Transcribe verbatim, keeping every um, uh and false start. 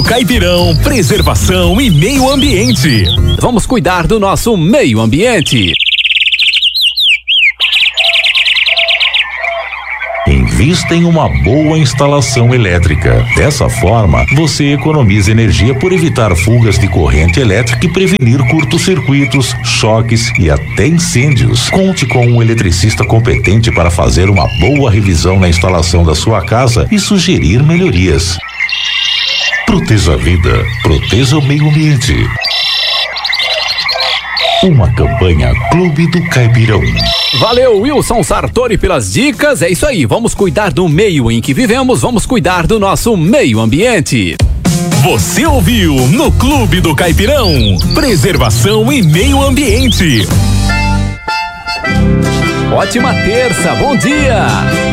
Caipirão, preservação e meio ambiente. Vamos cuidar do nosso meio ambiente. Invista em uma boa instalação elétrica. Dessa forma, você economiza energia por evitar fugas de corrente elétrica e prevenir curtos-circuitos, choques e até incêndios. Conte com um eletricista competente para fazer uma boa revisão na instalação da sua casa e sugerir melhorias. Proteja a vida, proteja o meio ambiente. Uma campanha Clube do Caipirão. Valeu, Wilson Sartori, pelas dicas. É isso aí, vamos cuidar do meio em que vivemos, vamos cuidar do nosso meio ambiente. Você ouviu no Clube do Caipirão, preservação e meio ambiente. Ótima terça, bom dia!